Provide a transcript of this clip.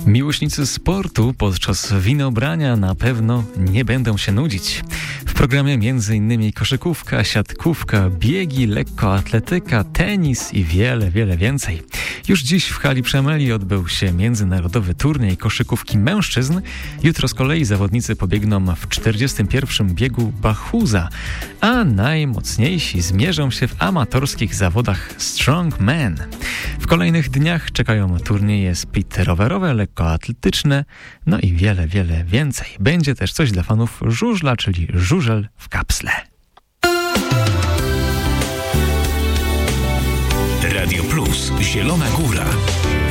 Miłośnicy sportu podczas winobrania na pewno nie będą się nudzić. W programie m.in. koszykówka, siatkówka, biegi, lekkoatletyka, tenis i wiele, wiele więcej. Już dziś w hali Przemeli odbył się międzynarodowy turniej koszykówki mężczyzn. Jutro z kolei zawodnicy pobiegną w 41. biegu Bachuza, a najmocniejsi zmierzą się w amatorskich zawodach Strongman. W kolejnych dniach czekają turnieje speed rowerowe, lekkoatletyczne, no i wiele, wiele więcej. Będzie też coś dla fanów żużla, czyli żużel w kapsle. Radio Plus, Zielona Góra.